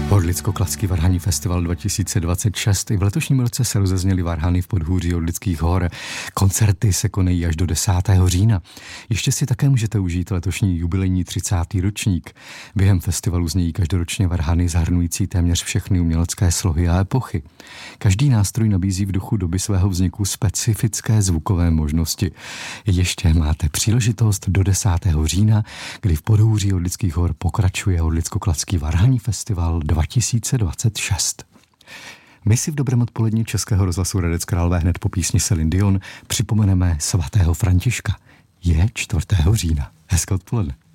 Orlicko-Klacký varhanní festival 2026. I v letošním roce se rozezněly varhany v podhůří Orlických hor. Koncerty se konají až do 10. října. Ještě si také můžete užít letošní jubilejní 30. ročník. Během festivalu znějí každoročně varhany zahrnující téměř všechny umělecké slohy a epochy. Každý nástroj nabízí v duchu doby svého vzniku specifické zvukové možnosti. Ještě máte příležitost do 10. října, kdy v podhůří Orlických hor pokračuje Orlicko-Klacký varhanní festival 2026. My si v dobrém odpolední Českého rozhlasu Hradec Králové hned po písni Celine Dion připomeneme svatého Františka. Je 4. října. Hezké odpoledne.